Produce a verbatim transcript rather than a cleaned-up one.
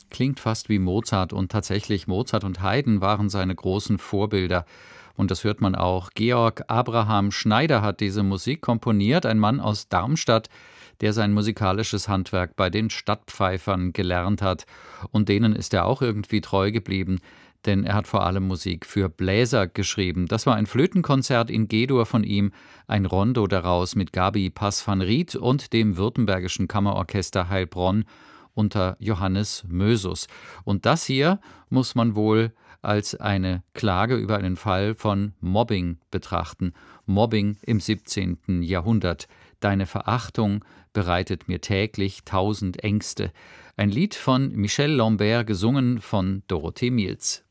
Klingt fast wie Mozart und tatsächlich Mozart und Haydn waren seine großen Vorbilder. Und das hört man auch. Georg Abraham Schneider hat diese Musik komponiert, ein Mann aus Darmstadt, der sein musikalisches Handwerk bei den Stadtpfeifern gelernt hat. Und denen ist er auch irgendwie treu geblieben, denn er hat vor allem Musik für Bläser geschrieben. Das war ein Flötenkonzert in G-Dur von ihm, ein Rondo daraus mit Gabi Pass van Riet und dem Württembergischen Kammerorchester Heilbronn unter Johannes Mösus. Und das hier muss man wohl als eine Klage über einen Fall von Mobbing betrachten. Mobbing im siebzehnten Jahrhundert. Deine Verachtung bereitet mir täglich tausend Ängste. Ein Lied von Michel Lambert, gesungen von Dorothee Miels.